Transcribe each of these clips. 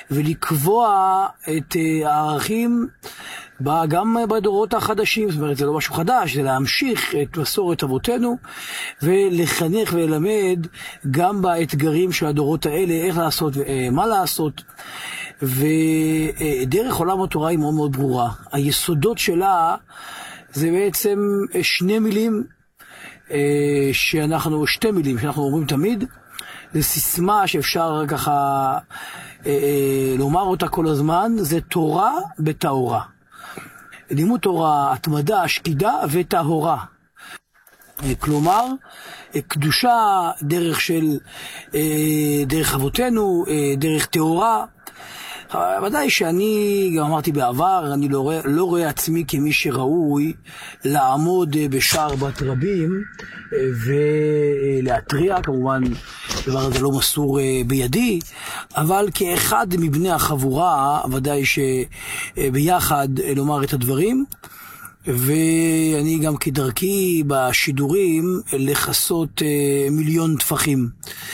ולקבוע את הערכים גם בדורות החדשים. זאת אומרת, זה לא משהו חדש, זה להמשיך את מסורת אבותינו ולחנך וללמד גם באתגרים של הדורות האלה, איך לעשות ומה לעשות. ודרך עולם התורה היא מאוד מאוד ברורה. היסודות שלה זה בעצם שתי מילים שאנחנו אומרים תמיד. זה סיסמה שאפשר ככה לומר אותה כל הזמן, זה תורה בטהורה. לימוד תורה, התמדה, שקידה וטהורה. כלומר, קדושה, דרך אבותינו, דרך טהורה. ודאי שאני, גם אמרתי בעבר, אני לא רואה עצמי כמי שראוי לעמוד בשער בת רבים ולהטריע, כמובן דבר הזה לא מסור בידי, אבל כאחד מבני החבורה, ודאי שביחד לומר את הדברים, ואני גם כדרכי בשידורים לחסות מיליון טפחים.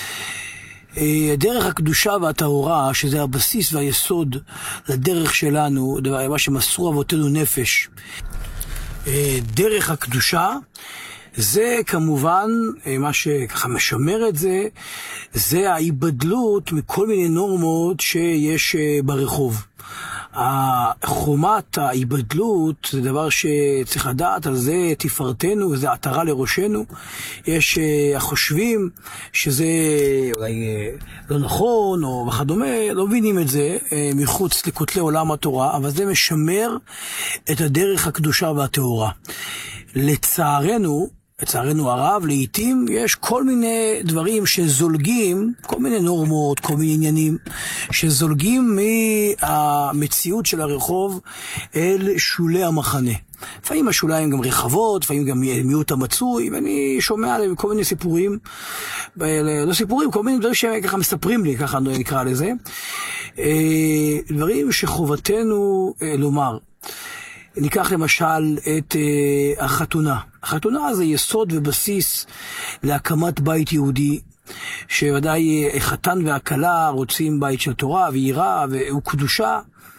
דרך הקדושה והטהורה, שזה הבסיס והיסוד לדרך שלנו, מה שמסרו אבותינו נפש. דרך הקדושה, זה כמובן, מה שככה משמר את זה, זה ההיבדלות מכל מיני נורמות שיש ברחוב. חומת ההיבדלות זה דבר שצריך לדעת, על זה תפארתנו וזה עטרה לראשנו. יש החושבים שזה אולי לא נכון או וכדומה, לא מבינים את זה מחוץ לכותלי עולם התורה, אבל זה משמר את הדרך הקדושה והטהורה. לצערנו הרב, לעתים יש כל מיני דברים שזולגים, כל מיני נורמות, כל מיני עניינים, שזולגים מהמציאות של הרחוב אל שולי המחנה. לפעמים השוליים גם רחבות, לפעמים גם מיעוט המצוי, ואני שומע עליהם כל מיני סיפורים, לא סיפורים, כל מיני דברים שככה מספרים לי, ככה נקרא לזה, דברים שחובתנו לומר. ניקח למשל את החתונה. החתונה זה יסוד ובסיס להקמת בית יהודי, שוודאי חתן והכלה רוצים בית של תורה ויראה וקדושה,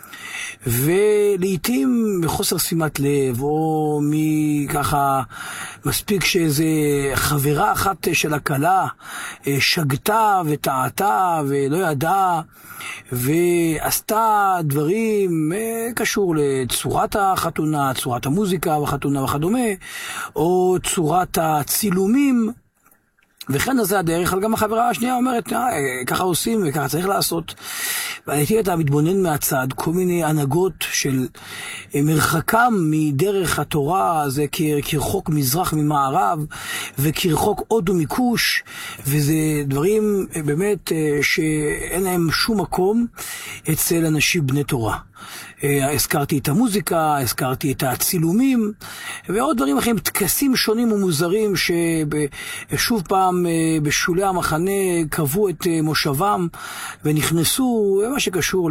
ולעיתים בחוסר שימת לב, או מככה מספיק שאיזה חברה אחת של הכלה שגתה וטעתה ולא ידעה ועשתה דברים קשור לצורת החתונה, צורת המוזיקה בחתונה וכדומה, או צורת הצילומים, וכן הזה הדרך. אבל גם החברה השנייה אומרת, ככה עושים וככה צריך לעשות. והייתי אתה מתבונן מהצד, כל מיני הנהגות של מרחקם מדרך התורה, זה כרחוק מזרח ממערב, וכרחוק עוד ומכוש, וזה דברים באמת שאין להם שום מקום אצל אנשים בני תורה. הזכרתי את המוזיקה, הזכרתי את הצילומים, ועוד דברים אחרים, טקסים שונים ומוזרים ששוב פעם בשולי המחנה קבעו את מושבם ונכנסו, מה שקשור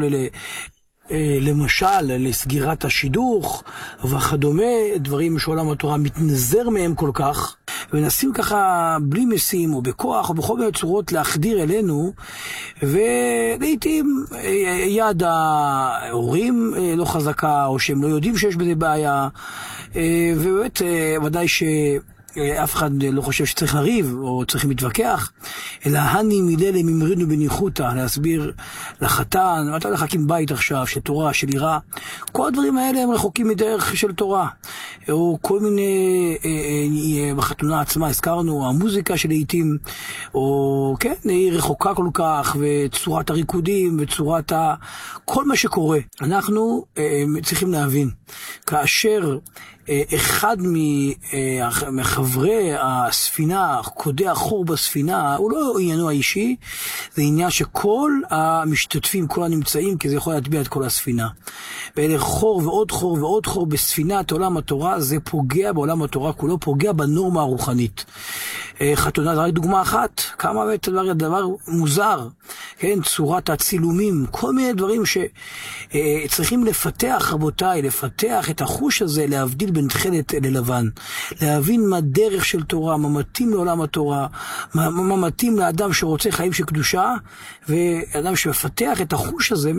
למשל לסגירת השידוך וכדומה, דברים שעולם התורה מתנזר מהם כל כך, ונסים ככה בלי משים או בכוח או בכל מיני צורות להחדיר אלינו, ולעיתים יד ההורים לא חזקה, או שהם לא יודעים שיש בזה בעיה, ובאמת ודאי אף אחד לא חושב שצריך לריב או צריך להתווכח, אלא הני מידלה ממרינו בניחותא, להסביר לחתן, אתה הולך להקים בית עכשיו של תורה, של יראה, כל הדברים האלה הם רחוקים מדרך של תורה, או כל מיני בחתונה עצמה הזכרנו, המוזיקה שלעיתים, או כן, היא רחוקה כל כך, וצורת הריקודים וצורת כל מה שקורה. אנחנו צריכים להבין, כאשר אחד מחברי הספינה, קודח חור בספינה, הוא לא עניינו האישי, זה עניין שכל המשתתפים, כל הנמצאים, כי זה יכול להטביע את כל הספינה. ואלה חור ועוד חור ועוד חור בספינת עולם התורה, זה פוגע בעולם התורה כולו, פוגע בנורמה הרוחנית. חתונה זה רק דוגמה אחת, כמה דבר מוזר, כן, צורת הצילומים, כל מיני דברים שצריכים לפתח, רבותיי, לפתח את החוש הזה, להבדיל בין תכלת ללבן, להבין מה דרך של תורה, מה מתאים לעולם התורה, מה מתאים לאדם שרוצה חיים של קדושה, ואדם שמפתח את החוש הזה,